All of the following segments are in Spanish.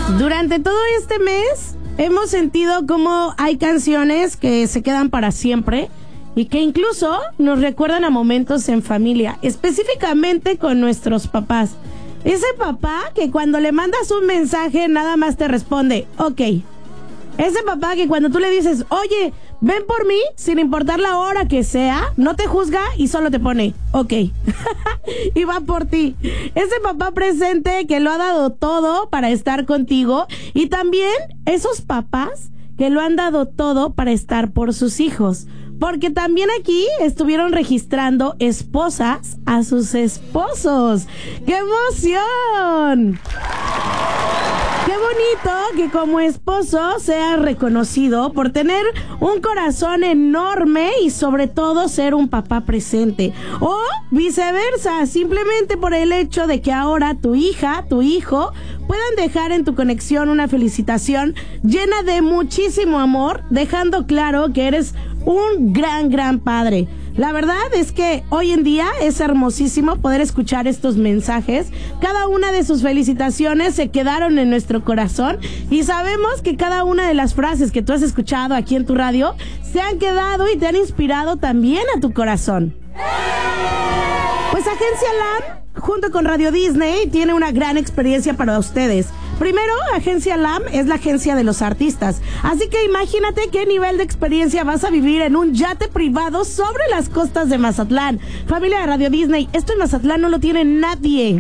Durante todo este mes hemos sentido cómo hay canciones que se quedan para siempre y que incluso nos recuerdan a momentos en familia, específicamente con nuestros papás. Ese papá que cuando le mandas un mensaje nada más te responde, ok. Ese papá que cuando tú le dices, oye, ven por mí, sin importar la hora que sea, no te juzga y solo te pone, ok. Y va por ti. Ese papá presente que lo ha dado todo para estar contigo. Y también esos papás que lo han dado todo para estar por sus hijos. Porque también aquí estuvieron registrando esposas a sus esposos. ¡Qué emoción! Qué bonito que como esposo sea reconocido por tener un corazón enorme y sobre todo ser un papá presente. O viceversa, simplemente por el hecho de que ahora tu hija, tu hijo, puedan dejar en tu conexión una felicitación llena de muchísimo amor, dejando claro que eres un gran padre. La verdad es que hoy en día es hermosísimo poder escuchar estos mensajes. Cada una de sus felicitaciones se quedaron en nuestro corazón y sabemos que cada una de las frases que tú has escuchado aquí en tu radio se han quedado y te han inspirado también a tu corazón. Pues Agencia LAM, junto con Radio Disney, tiene una gran experiencia para ustedes. Primero, Agencia LAM es la agencia de los artistas. Así que imagínate qué nivel de experiencia vas a vivir en un yate privado sobre las costas de Mazatlán. Familia de Radio Disney, esto en Mazatlán no lo tiene nadie.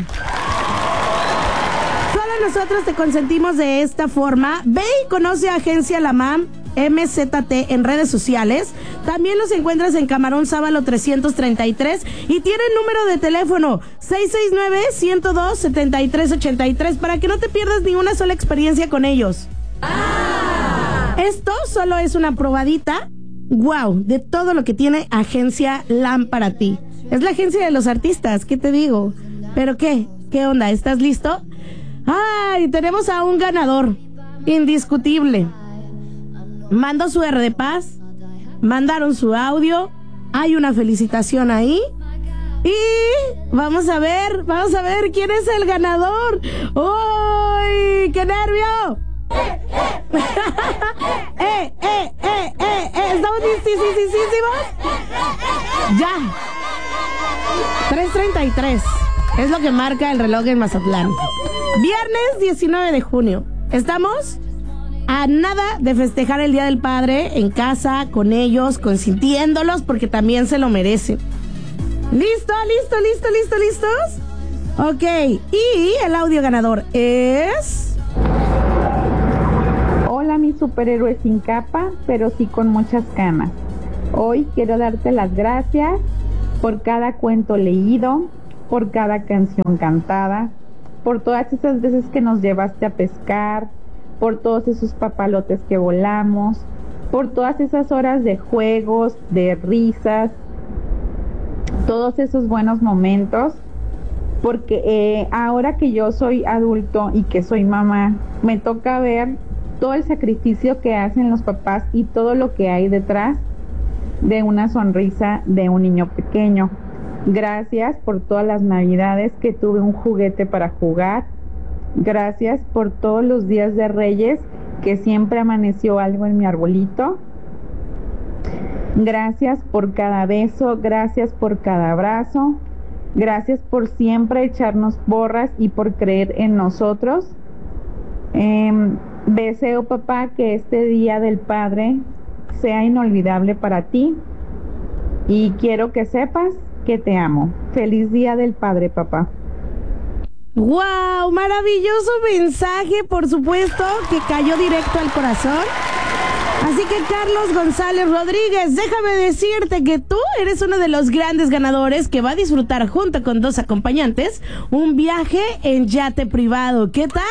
Solo nosotros te consentimos de esta forma. Ve y conoce a Agencia LAM MZT en redes sociales. También los encuentras en Camarón Sábalo 333 y tienen número de teléfono 669-102-7383 para que no te pierdas ni una sola experiencia con ellos. Esto solo es una probadita, wow, de todo lo que tiene Agencia LAM para ti. Es la agencia de los artistas, ¿qué te digo? ¿Pero qué? ¿Qué onda? ¿Estás listo? ¡Ay! Tenemos a un ganador indiscutible. Mandó su R de paz, mandaron su audio, hay una felicitación ahí y vamos a ver quién es el ganador. ¡Uy! ¡Qué nervio! ¿Estamos listísimos? Ya. 3:33 es lo que marca el reloj en Mazatlán. Viernes 19 de junio. ¿Estamos? A nada de festejar el Día del Padre en casa, con ellos, consintiéndolos, porque también se lo merecen. ¿Listos? Ok, y el audio ganador es... Hola, mi superhéroe sin capa, pero sí con muchas canas. Hoy quiero darte las gracias por cada cuento leído, por cada canción cantada, por todas esas veces que nos llevaste a pescar, por todos esos papalotes que volamos, por todas esas horas de juegos, de risas, todos esos buenos momentos, porque ahora que yo soy adulto y que soy mamá, me toca ver todo el sacrificio que hacen los papás y todo lo que hay detrás de una sonrisa de un niño pequeño. Gracias por todas las navidades que tuve un juguete para jugar. Gracias por todos los días de Reyes que siempre amaneció algo en mi arbolito. Gracias por cada beso, gracias por cada abrazo, gracias por siempre echarnos porras y por creer en nosotros. Deseo, papá, que este Día del Padre sea inolvidable para ti y quiero que sepas que te amo. Feliz Día del Padre, papá. ¡Wow! Maravilloso mensaje, por supuesto, que cayó directo al corazón. Así que Carlos González Rodríguez, déjame decirte que tú eres uno de los grandes ganadores que va a disfrutar junto con 2 acompañantes un viaje en yate privado. ¿Qué tal,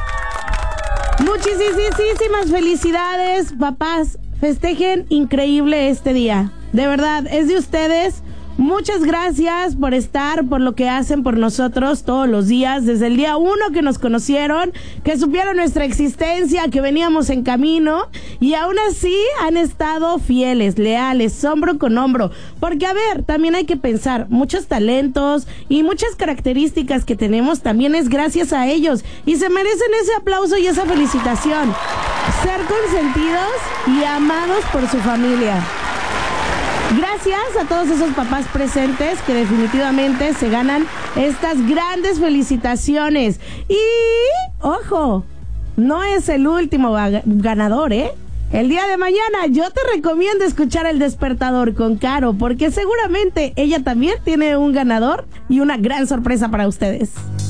Muchísimas felicidades, papás. Festejen increíble este día. De verdad, es de ustedes. Muchas gracias por estar, por lo que hacen por nosotros todos los días, desde el día 1 que nos conocieron, que supieron nuestra existencia, que veníamos en camino y aún así han estado fieles, leales, hombro con hombro. Porque a ver, también hay que pensar, muchos talentos y muchas características que tenemos también es gracias a ellos y se merecen ese aplauso y esa felicitación. Ser consentidos y amados por su familia. Gracias a todos esos papás presentes que definitivamente se ganan estas grandes felicitaciones. Y, ojo, no es el último ganador, ¿eh? El día de mañana yo te recomiendo escuchar El Despertador con Caro, porque seguramente ella también tiene un ganador y una gran sorpresa para ustedes.